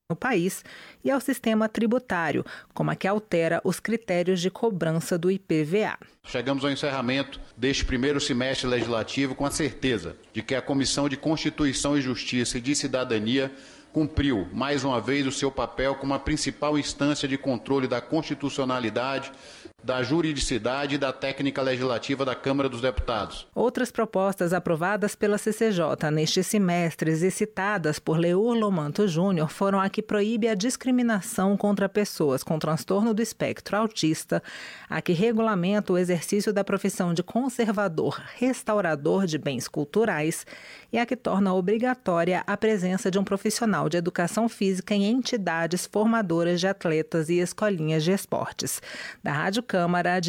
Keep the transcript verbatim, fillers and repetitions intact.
no país e ao sistema tributário, como a que altera os critérios de cobrança do I P V A. Chegamos ao encerramento deste primeiro semestre legislativo com a certeza de que a Comissão de Constituição e Justiça e de Cidadania cumpriu, mais uma vez, o seu papel como a principal instância de controle da constitucionalidade, da juridicidade e da técnica legislativa da Câmara dos Deputados. Outras propostas aprovadas pela C C J neste semestre e citadas por Leur Lomanto Júnior foram a que proíbe a discriminação contra pessoas com transtorno do espectro autista, a que regulamenta o exercício da profissão de conservador restaurador de bens culturais e a que torna obrigatória a presença de um profissional de educação física em entidades formadoras de atletas e escolinhas de esportes. Da Rádio Câmara,